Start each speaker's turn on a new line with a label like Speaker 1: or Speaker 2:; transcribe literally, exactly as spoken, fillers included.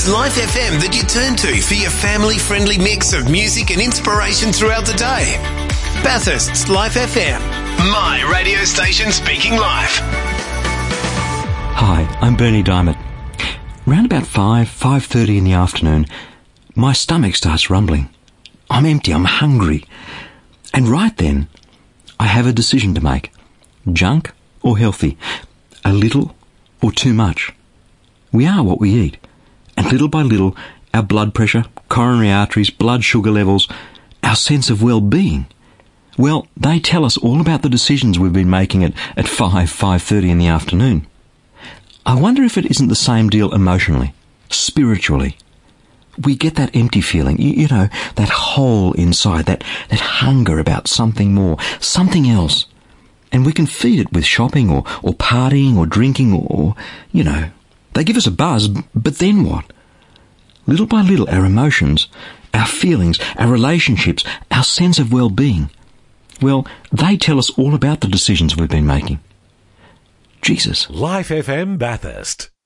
Speaker 1: It's Life F M that you turn to for your family-friendly mix of music and inspiration throughout the day. Bathurst's Life F M, my radio station speaking live.
Speaker 2: Hi, I'm Bernie Diamond. Round about five, five thirty in the afternoon, my stomach starts rumbling. I'm empty, I'm hungry. And right then, I have a decision to make. Junk or healthy? A little or too much? We are what we eat. And little by little, our blood pressure, coronary arteries, blood sugar levels, our sense of well-being, well, they tell us all about the decisions we've been making at, at five, five thirty in the afternoon. I wonder if it isn't the same deal emotionally, spiritually. We get that empty feeling, you, you know, that hole inside, that, that hunger about something more, something else. And we can feed it with shopping or, or partying or drinking or, or, you know, they give us a buzz, but then what? Little by little, our emotions, our feelings, our relationships, our sense of well-being, well, they tell us all about the decisions we've been making. Jesus.
Speaker 3: Life F M Bathurst.